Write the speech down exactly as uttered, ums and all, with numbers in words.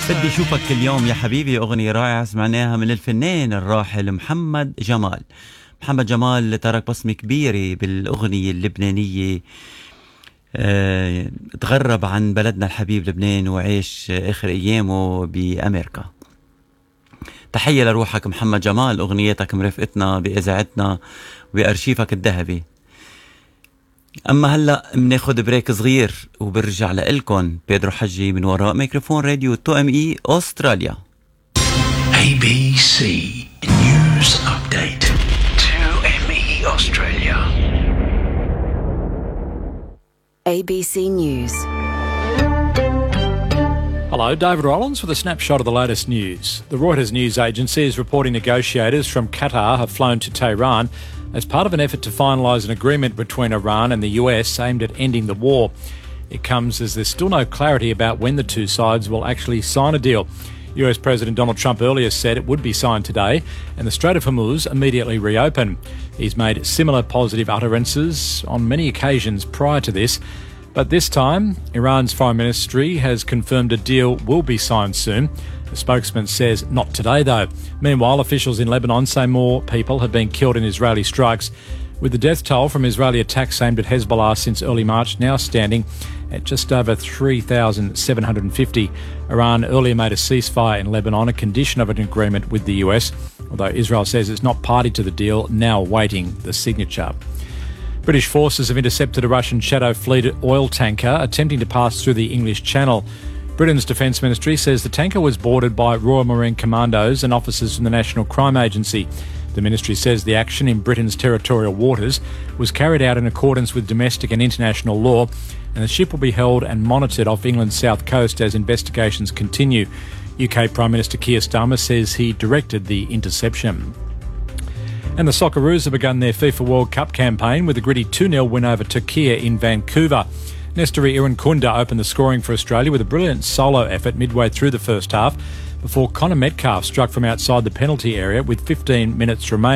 بدي أشوفك كل يوم يا حبيبي، أغنية رائعة سمعناها من الفنان الراحل محمد جمال. محمد جمال ترك بصمة كبيرة بالأغنية اللبنانية. أه تغرب عن بلدنا الحبيب لبنان وعيش آخر أيامه بأمريكا. تحية لروحك محمد جمال، أغنيتك مرافقتنا بإذاعتنا وبأرشيفك الذهبي. أما هلأ بناخد بريك صغير وبرجع لإلكن بيدرو حجي من وراء ميكروفون راديو تو ام اي أستراليا. A B C News Update. two M E Australia. A B C News. Hello, David Rollins with a snapshot of the latest news. The Reuters news agency is reporting negotiators from Qatar have flown to Tehran as part of an effort to finalise an agreement between Iran and the U S aimed at ending the war. It comes as there's still no clarity about when the two sides will actually sign a deal. U S President Donald Trump earlier said it would be signed today and the Strait of Hormuz immediately reopen. He's made similar positive utterances on many occasions prior to this, but this time Iran's foreign ministry has confirmed a deal will be signed soon. The spokesman says not today though. Meanwhile, officials in Lebanon say more people have been killed in Israeli strikes, with the death toll from Israeli attacks aimed at Hezbollah since early March now standing at just over three thousand seven hundred fifty. Iran earlier made a ceasefire in Lebanon a condition of an agreement with the U S, although Israel says it's not party to the deal, now awaiting the signature. British forces have intercepted a Russian Shadow Fleet oil tanker attempting to pass through the English Channel. Britain's Defence Ministry says the tanker was boarded by Royal Marine Commandos and officers from the National Crime Agency. The ministry says the action in Britain's territorial waters was carried out in accordance with domestic and international law, and the ship will be held and monitored off England's south coast as investigations continue. U K Prime Minister Keir Starmer says he directed the interception. And the Socceroos have begun their FIFA World Cup campaign with a gritty two nil win over Turkey in Vancouver. Nestori Irankunda opened the scoring for Australia with a brilliant solo effort midway through the first half before Connor Metcalf struck from outside the penalty area with fifteen minutes remaining.